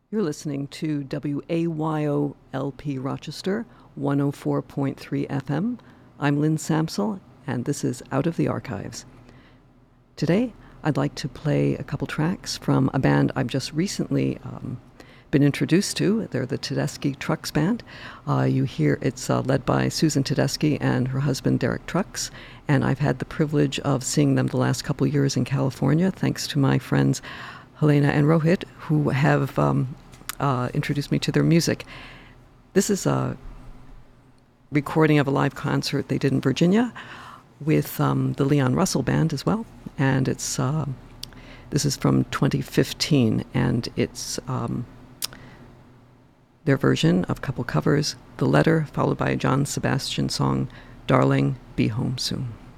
You're listening to WAYO-LP Rochester, 104.3 FM. I'm Lynn Samsel, and this is Out of the Archives. Today, I'd like to play a couple tracks from a band I've just recently been introduced to. They're the Tedeschi Trucks Band. You hear it's led by Susan Tedeschi and her husband Derek Trucks, and I've had the privilege of seeing them the last couple years in California, thanks to my friends Helena and Rohit, who have introduced me to their music. This is a recording of a live concert they did in Virginia with the Leon Russell Band as well, and it's this is from 2015, and it's their version of a couple covers, The Letter, followed by a John Sebastian song, Darling, Be Home Soon.